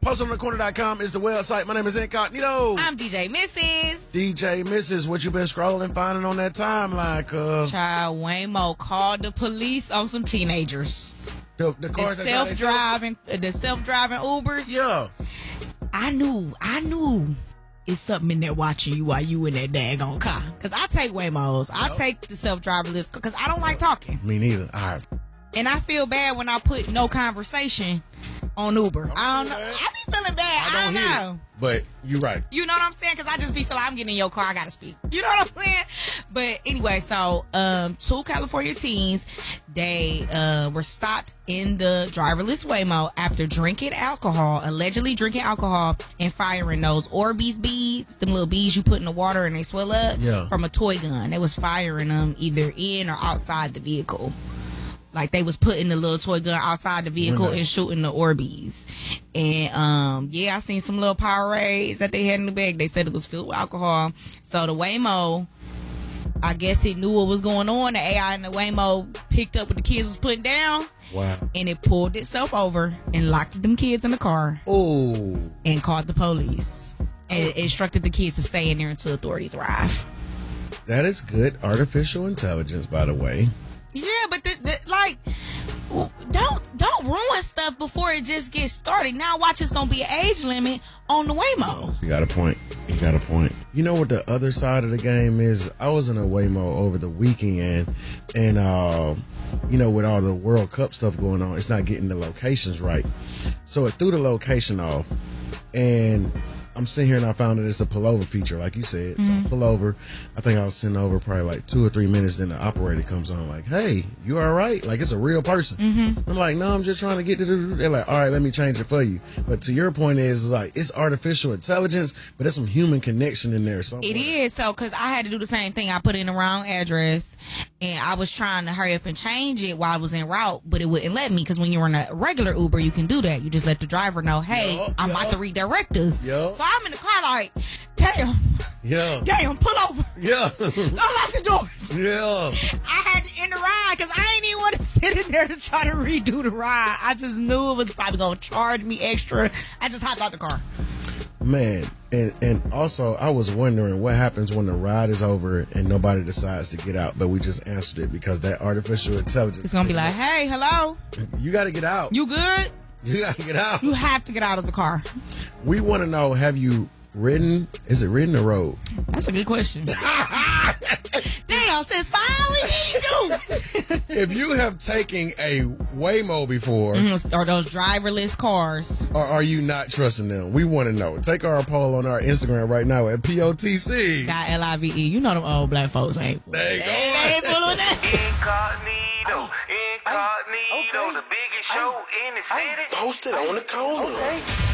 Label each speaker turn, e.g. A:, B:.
A: PostOnTheCorner.com is the website. My name is Incognito.
B: I'm DJ Mrs.
A: DJ Mrs. What you been scrolling, finding on that timeline, cuz?
B: Child, Waymo called the police on some teenagers.
A: The cars
B: The self-driving Ubers.
A: Yeah.
B: I knew it's something in there watching you while you in that daggone car. Because I take Waymos. I take the self-driverless because I don't like talking.
A: Me neither. All right.
B: And I feel bad when I put no conversation on Uber. I don't know. I be feeling bad. I don't know.
A: But you're right.
B: You know what I'm saying? Because I just be feeling I'm getting in your car. I got to speak. You know what I'm saying? But anyway, so 2 California teens, they were stopped in the driverless Waymo after allegedly drinking alcohol and firing those Orbeez beads, them little beads you put in the water and they swell up, from a toy gun. They was firing them either in or outside the vehicle. Like they was putting the little toy gun outside the vehicle and shooting the Orbeez. And I seen some little Powerades that they had in the bag. They said it was filled with alcohol. So the Waymo, I guess it knew what was going on. The AI in the Waymo picked up what the kids was putting down.
A: Wow.
B: And it pulled itself over and locked them kids in the car.
A: Oh.
B: And called the police. And instructed the kids to stay in there until authorities arrive.
A: That is good artificial intelligence, by the way.
B: Yeah, but don't ruin stuff before it just gets started. Now watch, it's gonna be an age limit on the Waymo.
A: You got a point. You know what the other side of the game is? I was in a Waymo over the weekend, and with all the World Cup stuff going on, it's not getting the locations right. So it threw the location off, and I'm sitting here and I found that it's a pullover feature, like you said. So I pull over. I think I was sitting over probably like 2 or 3 minutes. Then the operator comes on like, "Hey, you all right?" Like it's a real person. I'm like, "No, I'm just trying to get to the." They're like, "All right, let me change it for you." But to your point is like it's artificial intelligence, but there's some human connection in there somewhere.
B: It is. So because I had to do the same thing. I put in the wrong address, and I was trying to hurry up and change it while I was en route, but it wouldn't let me. Because when you're in a regular Uber, you can do that. You just let the driver know, "Hey, I'm about to redirect us." So I'm in the car like, damn, pull over. Don't lock the doors. I had to end the ride because I ain't even want to sit in there to try to redo the ride. I just knew it was probably going to charge me extra. I just hopped out the car.
A: Man, and also I was wondering what happens when the ride is over and nobody decides to get out, but we just answered it because that artificial intelligence.
B: It's going to be like, "Hey, hello.
A: You got to get out.
B: You good?
A: You got to get out.
B: You have to get out of the car."
A: We want to know, have you ridden? Is it ridden or rode?
B: That's a good question. Damn, since finally you.
A: If you have taken a Waymo before,
B: or those driverless cars,
A: or are you not trusting them? We want to know. Take our poll on our Instagram right now at POTC.
B: .live. You know them old black folks ain't full.
A: There you go.
B: They ain't full of that.
C: Incognito, the biggest show in the city.
D: Posted on the corner.